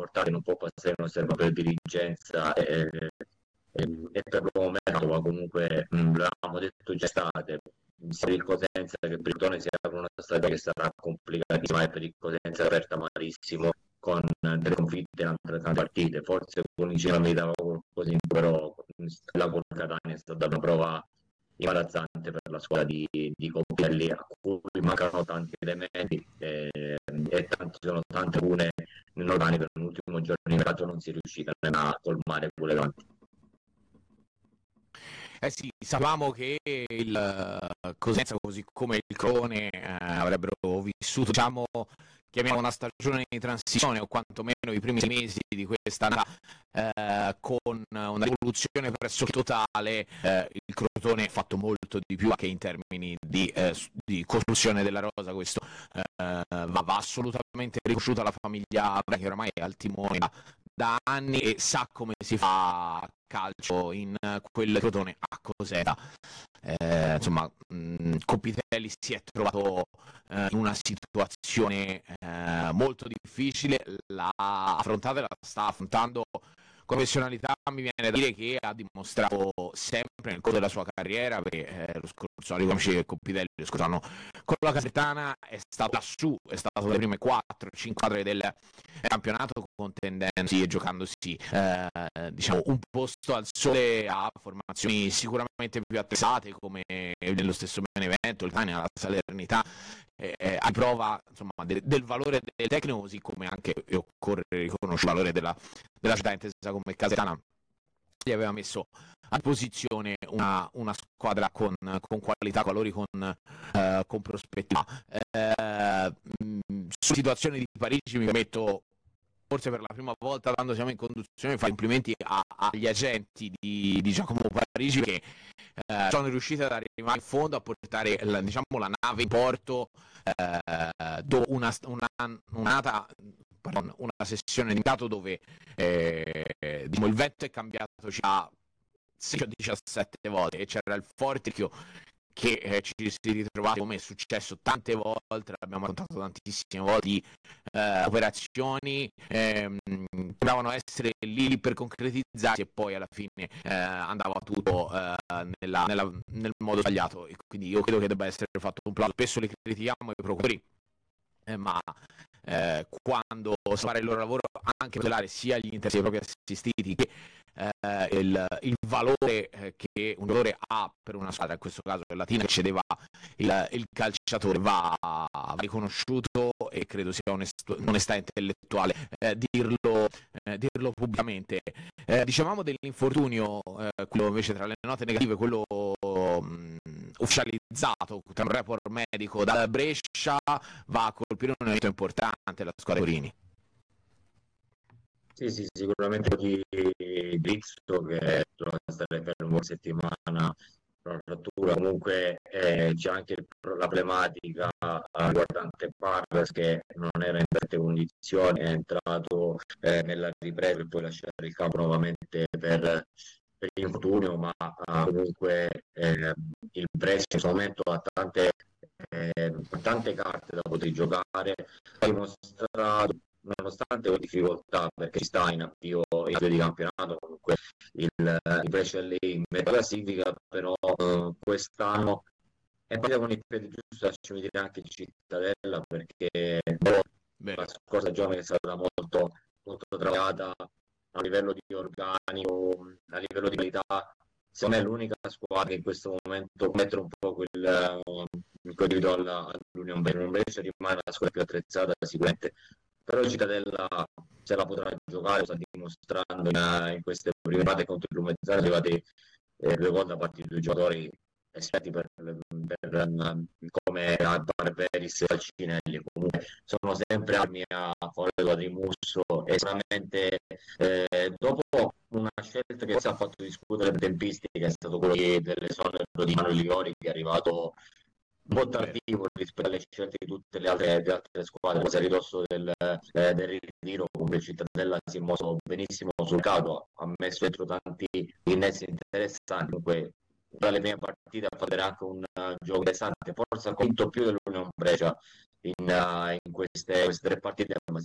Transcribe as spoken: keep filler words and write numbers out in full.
importante, non può passare inosservato per dirigenza e, e, e per l'uomo mercato, ma comunque mh, l'abbiamo detto già estate, sia per il Cosenza che per il Crotone si apre una strada che sarà complicatissima e per il Cosenza è aperta malissimo con delle sconfitte in altre tante partite, forse con il Genoa meritava qualcosa in più, però la col Catania è stata una prova imbarazzante per la squadra di, di Coppelli, a cui mancano tanti elementi e, e tanti, sono tante lacune nell'organico. Per l'ultimo giorno di mercato non si è riuscita a colmare quelle davanti. Eh sì, sapevamo che il Cosenza, così come il Crotone, eh, avrebbero vissuto, diciamo, chiamiamo una stagione di transizione, o quantomeno i primi sei mesi di questa annata, eh, con una rivoluzione pressoché totale. Eh, il Crotone ha fatto molto di più anche in termini di, eh, di costruzione della rosa. Questo eh, va, va assolutamente riconosciuta alla famiglia che ormai è al timone da, da anni e sa come si fa calcio in quel Crotone a Cosenza. Eh, insomma, mh, Copitelli si è trovato eh, in una situazione eh, molto difficile, l'ha affrontata e la sta affrontando con professionalità. Mi viene da dire che ha dimostrato sempre nel corso della sua carriera, perché eh, lo scorso anno riconosci che Copitelli lo scorso anno con la Casertana è stato lassù, è stato le prime quattro cinque squadre del campionato, contendendosi e giocandosi eh, diciamo un posto al sole a formazioni sicuramente più attrezzate come nello stesso Benevento, il Catania, la Salernità, eh, a prova insomma del, del valore del tecnico, così come anche occorre riconoscere il valore della, della città intesa come Casertana gli aveva messo a posizione una, una squadra con, con qualità, valori, con, eh, con prospettiva. Eh, su situazione di Parigi mi permetto, forse per la prima volta quando siamo in conduzione, fare complimenti a, agli agenti di, di Giacomo Parigi, che eh, sono riusciti ad arrivare in fondo a portare la, diciamo, la nave in porto eh, do una, una, una, pardon, una sessione di dato dove eh, diciamo, il vento è cambiato circa sedici o diciassette volte e c'era il forte rischio che eh, ci si ritrovati, come è successo tante volte, l'abbiamo raccontato tantissime volte, di eh, operazioni ehm, dovevano essere lì per concretizzarsi e poi alla fine eh, andava tutto eh, nella, nella, nel modo sbagliato, e quindi io credo che debba essere fatto un plauso. Spesso li critichiamo i procuratori, eh, ma eh, quando si fa il loro lavoro anche per tutelare sia gli interessi dei propri assistiti che eh, il, il valore eh, che un giocatore ha per una squadra, in questo caso il Latina, che cedeva il, il calciatore, va, va riconosciuto, e credo sia onesto, onestà intellettuale eh, dirlo, eh, dirlo pubblicamente. Eh, dicevamo dell'infortunio, eh, quello invece tra le note negative, quello mh, ufficializzato tra un report medico da Brescia, va a colpire un evento importante la squadra Corini. Sì, sì, sicuramente di Drizzo che doveva stare fermo una settimana, una frattura. Comunque eh, c'è anche il, la problematica eh, riguardante Parras, che non era in perfette condizioni, è entrato eh, nella ripresa per poi lasciare il campo nuovamente per, per l'infortunio, ma eh, comunque eh, il Brescia in questo momento ha tante, eh, tante carte da poter giocare, ha dimostrato, nonostante le difficoltà, perché ci sta in avvio, in avvio di campionato, comunque il, il Brescia è lì in mezzo classifica, però eh, quest'anno è partita con il piede giusto, lasciami dire anche il Cittadella, perché Beh. la scorsa stagione è stata molto, molto travagliata a livello di organico, a livello di qualità. Secondo me è l'unica squadra che in questo momento può mettere un po' quel, il codice all'Union Brescia, rimane la squadra più attrezzata sicuramente, però il Cittadella se la potrà giocare, lo sta dimostrando in, in queste prime parti contro il Lumezzane, sono arrivati eh, due gol da parte di due giocatori esperti per, per, come Barberis e Falcinelli. Comunque sono sempre armi a favore di Musso, e sicuramente eh, dopo una scelta che si ha fatto discutere per tempistiche, che è stato quello dell'esonero di Manuel Ligori, che è arrivato un po' tardivo rispetto alle scelte di tutte le altre, le altre squadre, quasi a ridosso del, eh, del ritiro. Comunque il Cittadella si è mosso benissimo sul caso, ha messo dentro tanti innesti interessanti. Comunque tra le prime partite ha fatto anche un uh, gioco interessante, forse ha convinto più dell'Union Brescia in, uh, in queste, queste tre partite, ma